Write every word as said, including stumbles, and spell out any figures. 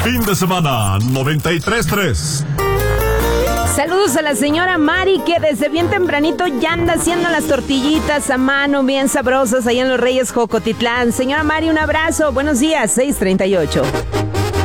fin de semana noventa y tres punto tres. Saludos a la señora Mari, que desde bien tempranito ya anda haciendo las tortillitas a mano, bien sabrosas, allá en Los Reyes, Jocotitlán. Señora Mari, un abrazo. Buenos días, seis treinta y ocho.